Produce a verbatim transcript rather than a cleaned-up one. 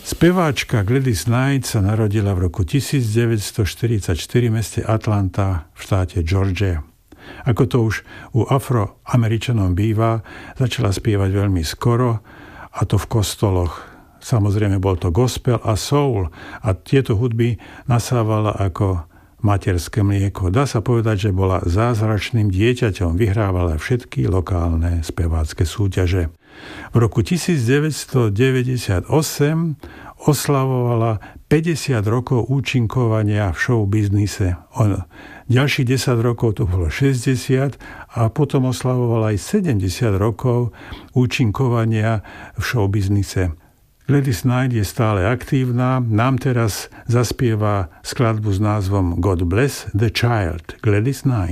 Speváčka Gladys Knight sa narodila v roku devätnásťstoštyridsaťštyri v meste Atlanta v štáte Georgia. Ako to už u Afroameričanov býva, začala spievať veľmi skoro, a to v kostoloch. Samozrejme bol to gospel a soul a tieto hudby nasávala ako materské mlieko. Dá sa povedať, že bola zázračným dieťaťom, vyhrávala všetky lokálne spevácké súťaže. V roku devätnásťstodeväťdesiatosem oslavovala päťdesiat rokov účinkovania v showbiznise. Ďalších desať rokov to bolo šesťdesiat a potom oslavovala aj sedemdesiat rokov účinkovania v showbiznise. Gladys Knight je stále aktívna, nám teraz zaspieva skladbu s názvom God Bless the Child. Gladys Knight.